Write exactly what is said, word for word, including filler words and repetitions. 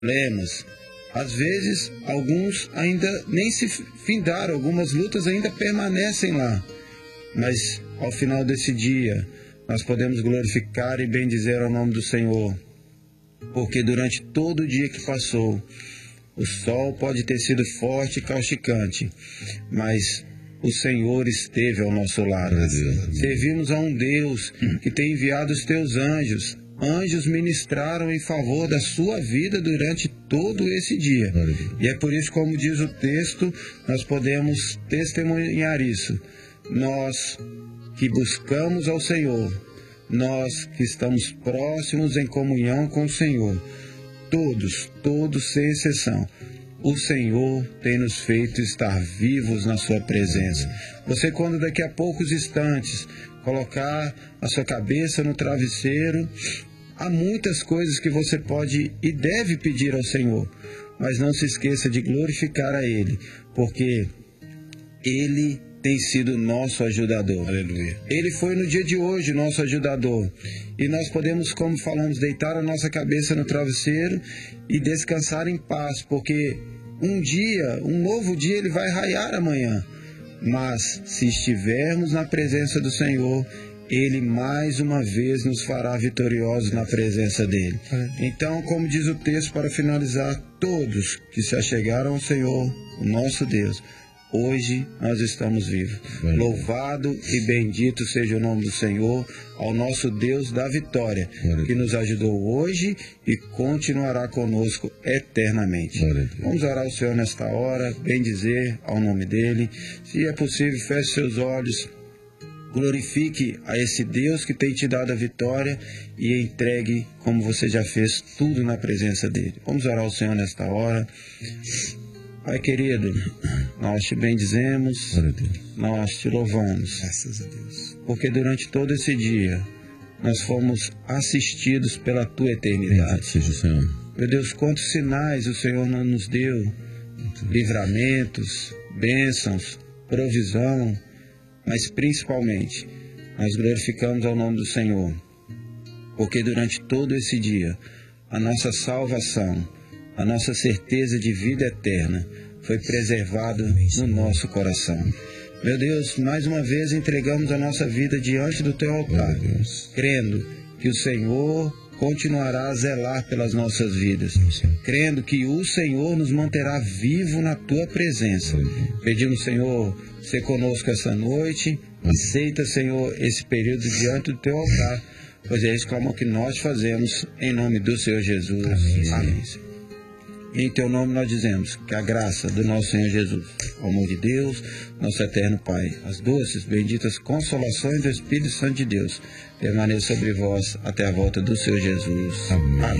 problemas. Às vezes, alguns ainda nem se findaram, algumas lutas ainda permanecem lá. Mas, ao final desse dia, nós podemos glorificar e bendizer ao nome do Senhor. Porque durante todo o dia que passou, o sol pode ter sido forte e causticante, mas o Senhor esteve ao nosso lado. Servimos a um Deus que tem enviado os teus anjos. Anjos ministraram em favor da sua vida durante todo esse dia. E é por isso, como diz o texto, nós podemos testemunhar isso. Nós que buscamos ao Senhor, nós que estamos próximos em comunhão com o Senhor, todos, todos sem exceção, o Senhor tem nos feito estar vivos na sua presença. Você, quando daqui a poucos instantes colocar a sua cabeça no travesseiro, há muitas coisas que você pode e deve pedir ao Senhor, mas não se esqueça de glorificar a Ele, porque Ele tem sido nosso ajudador. Aleluia. Ele foi no dia de hoje nosso ajudador. E nós podemos, como falamos, deitar a nossa cabeça no travesseiro e descansar em paz, porque um dia, um novo dia, ele vai raiar amanhã. Mas, se estivermos na presença do Senhor, Ele mais uma vez nos fará vitoriosos na presença dEle. É. Então, como diz o texto, para finalizar, todos que se achegaram ao Senhor, o nosso Deus, hoje nós estamos vivos. É. Louvado e bendito seja o nome do Senhor, ao nosso Deus da vitória, é. que nos ajudou hoje e continuará conosco eternamente. É. Vamos orar ao Senhor nesta hora, bendizer ao nome dEle. Se é possível, feche seus olhos. Glorifique a esse Deus que tem te dado a vitória e entregue, como você já fez, tudo na presença dEle. Vamos orar ao Senhor nesta hora. Pai querido, nós te bendizemos, nós te louvamos. Graças a Deus. Porque durante todo esse dia, nós fomos assistidos pela Tua eternidade. Seja o Senhor. Meu Deus, quantos sinais o Senhor não nos deu. Livramentos, bênçãos, provisão. Mas principalmente, nós glorificamos ao nome do Senhor, porque durante todo esse dia, a nossa salvação, a nossa certeza de vida eterna foi preservada no nosso coração. Meu Deus, mais uma vez entregamos a nossa vida diante do Teu altar, crendo que o Senhor continuará a zelar pelas nossas vidas, crendo que o Senhor nos manterá vivo na Tua presença. Pedimos, Senhor, ser conosco essa noite. Aceita, Senhor, esse período diante do Teu altar, pois é esse clamor que nós fazemos em nome do Senhor Jesus. Amém. Amém. Em Teu nome nós dizemos que a graça do nosso Senhor Jesus, o amor de Deus, nosso eterno Pai, as doces, benditas consolações do Espírito Santo de Deus, permaneça sobre vós até a volta do Senhor Jesus. Amém. Amém.